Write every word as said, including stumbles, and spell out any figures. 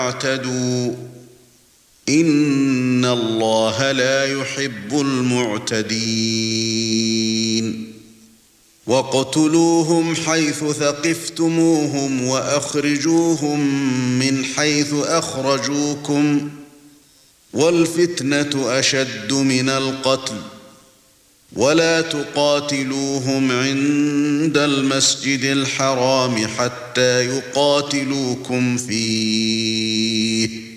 اعتدوا إن الله لا يحب المعتدين وَاقْتُلُوهُمْ حَيْثُ ثَقِفْتُمُوهُمْ وَأَخْرِجُوهُمْ مِنْ حَيْثُ أَخْرَجُوكُمْ وَالْفِتْنَةُ أَشَدُّ مِنَ الْقَتْلِ وَلَا تُقَاتِلُوهُمْ عِندَ الْمَسْجِدِ الْحَرَامِ حَتَّى يُقَاتِلُوكُمْ فِيهِ